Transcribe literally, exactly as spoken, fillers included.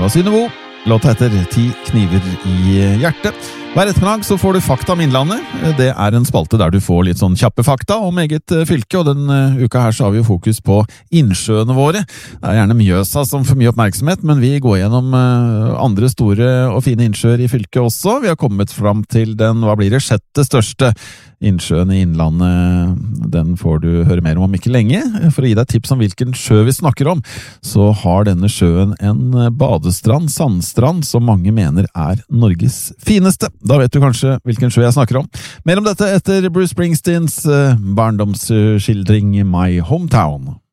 Eva Synnøvo. Låta heter Ti kniver i hjertet. Hver ettermiddag så får du Fakta om Innlandet. Det er en spalte der du får litt sånn kjappe fakta om eget fylke, og den uka her så har vi jo fokus på innsjøene våre. Det er gjerne Mjøsa som får mye oppmerksomhet, men vi går gjennom andre store og fine innsjøer i fylket også. Vi har kommet fram til den, hva blir det, sjette største innsjøen i Innlandet. Den får du høre mer om om ikke lenge. For å gi deg tips om hvilken sjø vi snakker om, så har denne sjøen en badestrand, sandstrand, som mange mener er Norges fineste. Da vet du kanskje hvilken sjø jeg snakker om. Mer om dette etter Bruce Springsteens barndomsskildring My Hometown.